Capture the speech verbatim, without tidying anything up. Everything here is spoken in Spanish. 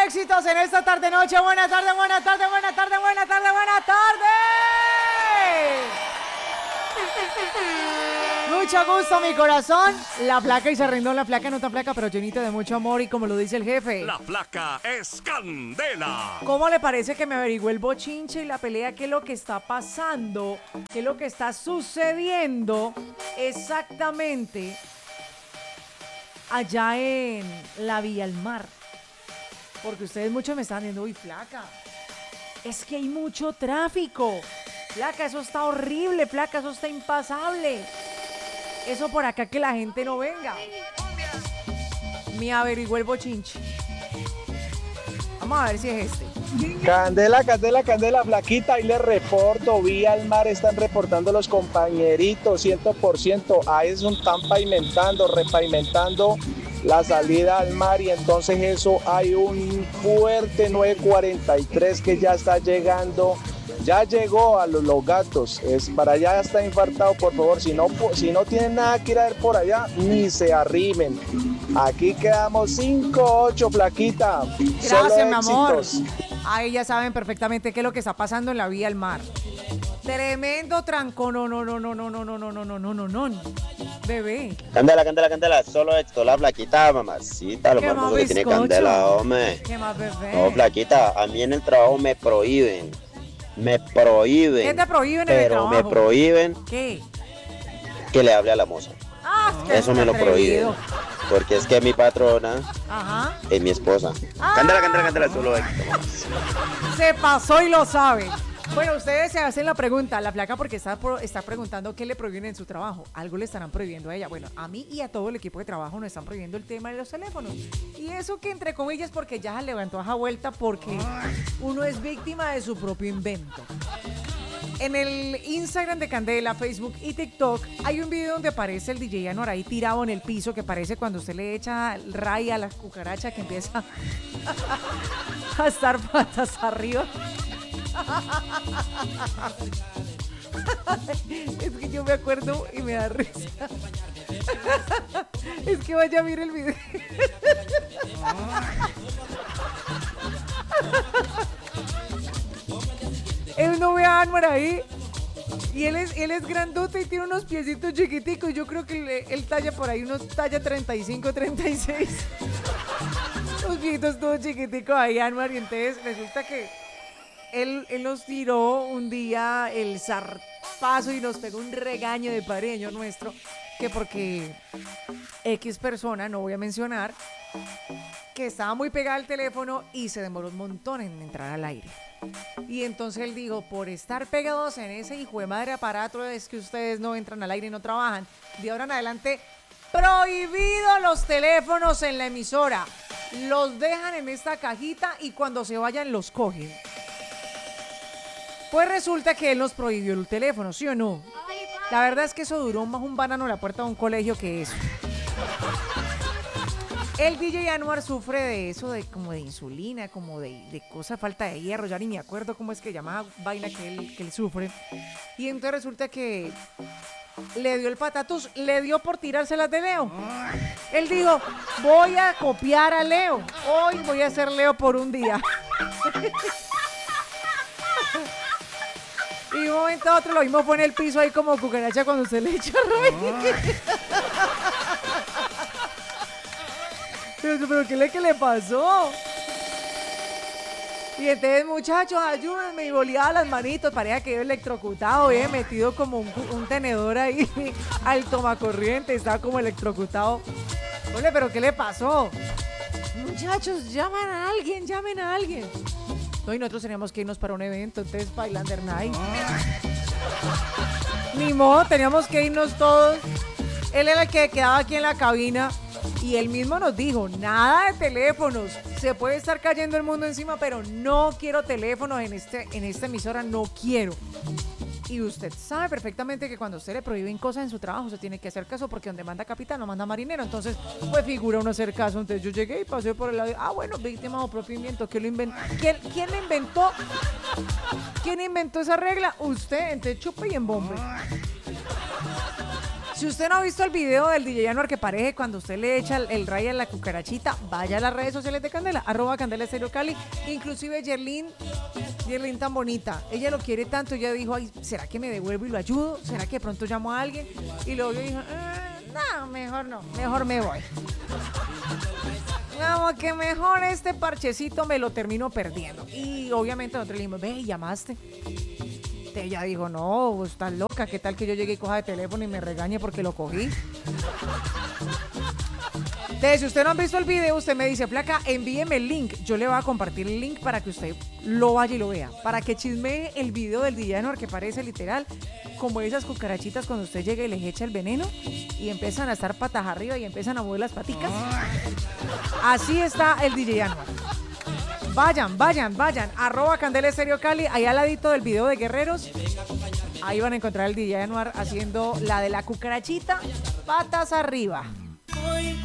éxitos en esta tarde noche. Buena tarde, buena tarde, buena tarde, buena tarde, buena tarde. Mucho gusto, mi corazón. La flaca y se rindó la flaca, no tan flaca, pero llenita de mucho amor y como lo dice el jefe. La flaca es candela. ¿Cómo le parece que me averigüe el bochinche y la pelea? ¿Qué es lo que está pasando? ¿Qué es lo que está sucediendo exactamente allá en la Vía al Mar? Porque ustedes muchos me están diciendo, uy, flaca, es que hay mucho tráfico. Flaca, eso está horrible, flaca, eso está impasable. Eso por acá que la gente no venga. Me averiguó el bochinche. Vamos a ver si es este. Candela, candela, candela, flaquita, y le reporto, Vía al Mar, están reportando los compañeritos, cien por ciento, ahí es un, están pavimentando, repavimentando la salida al mar, y entonces eso hay un fuerte nueve cuarenta y tres que ya está llegando, ya llegó a los, los gatos, es, para allá ya está infartado, por favor, si no, si no tienen nada que ir a ver por allá, ni se arrimen. Aquí quedamos cinco ocho, flaquita. Gracias, mi amor. Ahí ya saben perfectamente qué es lo que está pasando en la Vía al Mar. Tremendo tranco, no, no, no, no, no, no, no, no, no, no, no, no, no, bebé. Candela, candela, candela, solo esto, la flaquita, mamacita, lo más que tiene candela, hombre. ¿Qué más, bebé? No, flaquita, a mí en el trabajo me prohíben, me prohíben. ¿Qué te prohíben en el trabajo? Pero me prohíben. ¿Qué? Que le hable a la moza. Ah, eso me lo prohíben. Porque es que mi patrona Ajá. es mi esposa. Ah. Candela, candela, candela, solo esto. Se pasó y lo sabe. Bueno, ustedes se hacen la pregunta, la flaca, porque está, está preguntando qué le prohíben en su trabajo. Algo le estarán prohibiendo a ella. Bueno, a mí y a todo el equipo de trabajo nos están prohibiendo el tema de los teléfonos. Y eso que entre comillas porque ya se levantó a esa vuelta porque uno es víctima de su propio invento. En el Instagram de Candela, Facebook y TikTok hay un video donde aparece el D J Anuar ahí tirado en el piso, que parece cuando usted le echa ray a la cucaracha que empieza a estar patas arriba. Es que yo me acuerdo y me da risa. Es que vaya a ver el video. Él no ve a Anwar ahí y él es, él es grandote y tiene unos piecitos chiquiticos. Yo creo que él, él talla por ahí unos talla treinta y cinco, treinta y seis. Los piecitos todos chiquiticos ahí, Anwar. Y entonces resulta que él, él nos tiró un día el zarpazo y nos pegó un regaño de padre de año nuestro, que porque X persona, no voy a mencionar, que estaba muy pegada al teléfono y se demoró un montón en entrar al aire. Y entonces él dijo, por estar pegados en ese hijo de madre aparato es que ustedes no entran al aire y no trabajan. De ahora en adelante, prohibido los teléfonos en la emisora. Los dejan en esta cajita y cuando se vayan los cogen. Pues resulta que él nos prohibió el teléfono, ¿sí o no? La verdad es que eso duró más un banano en la puerta de un colegio que eso. El D J Anuar sufre de eso, de como de insulina, como de, de cosa, falta de hierro, ya ni me acuerdo cómo es que llamaba vaina que él, que él sufre. Y entonces resulta que le dio el patatus, le dio por tirárselas de Leo. Él dijo, voy a copiar a Leo, hoy voy a ser Leo por un día. Y de un momento a otro lo mismo pone el piso ahí como cucaracha cuando se le echa rey. Pero, pero ¿qué le, qué le pasó? Y entonces, muchachos, ayúdenme, y boleaba las manitos, parecía que iba electrocutado, eh, metido como un, un tenedor ahí al tomacorriente, estaba como electrocutado. Ole, pero ¿qué le pasó? Muchachos, llaman a alguien, llamen a alguien. No, y nosotros teníamos que irnos para un evento, entonces Bailander Night. Ni modo, teníamos que irnos todos. Él era el que quedaba aquí en la cabina. Y él mismo nos dijo, nada de teléfonos, se puede estar cayendo el mundo encima, pero no quiero teléfonos en, este, en esta emisora, no quiero. Y usted sabe perfectamente que cuando usted le prohíben cosas en su trabajo, se tiene que hacer caso, porque donde manda capitán no manda marinero. Entonces, pues figura uno hacer caso. Entonces yo llegué y pasé por el lado, ah, bueno, víctima o propio invento, ¿quién lo inventó? ¿Quién, ¿Quién le inventó? ¿Quién inventó esa regla? Usted, entonces chupe y embombe. Si usted no ha visto el video del D J Anuar que parece cuando usted le echa el, el ray a la cucarachita, vaya a las redes sociales de Candela, arroba Candela Estéreo Cali. Inclusive Yerlin, Yerlin tan bonita, ella lo quiere tanto, ella dijo, ay, ¿será que me devuelvo y lo ayudo? ¿Será que de pronto llamo a alguien? Y luego yo dijo, eh, no, mejor no, mejor me voy. Como que mejor este parchecito me lo termino perdiendo. Y obviamente nosotros le dijimos, ve, ¿llamaste? Ella dijo, no, vos estás loca, ¿qué tal que yo llegue y coja de teléfono y me regañe porque lo cogí? Entonces, si usted no ha visto el video, usted me dice, flaca, envíeme el link. Yo le voy a compartir el link para que usted lo vaya y lo vea. Para que chismee el video del D J Anuar, que parece literal como esas cucarachitas cuando usted llega y les echa el veneno y empiezan a estar patas arriba y empiezan a mover las paticas. Así está el D J Anuar. Vayan, vayan, vayan, arroba Candela Estéreo Cali, ahí al ladito del video de Guerreros, ahí van a encontrar el D J Anuar haciendo la de la cucarachita, patas arriba. Hoy